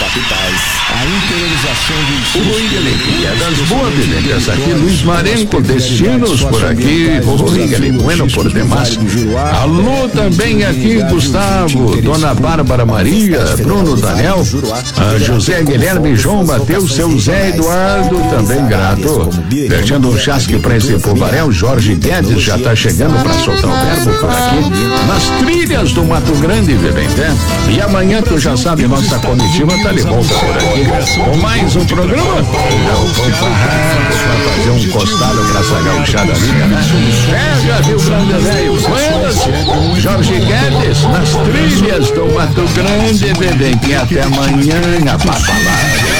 capitais. A interiorização do Oi, alegria das boas aqui, Luiz Marenco, destinos por aqui. Oi, bueno por demais. Alô, também aqui, Gustavo, Dona Bárbara Maria, Bruno Daniel, José Guilherme, João Mateus, seu Zé Eduardo, também grato. Deixando um chasque pra esse povaréu, Jorge Guedes já tá chegando pra soltar o verbo por aqui, nas trilhas do Mato Grande, Bebentem. E amanhã, tu já sabe, nossa comitiva tá de volta por aqui. Com mais um programa, eu vou pra fazer um costado pra essa gauchada linda, né? Pega, Rio Grande Velho, Buenas, Jorge Guedes, nas trilhas do Mato Grande, Bebentem. Até amanhã, a palavra.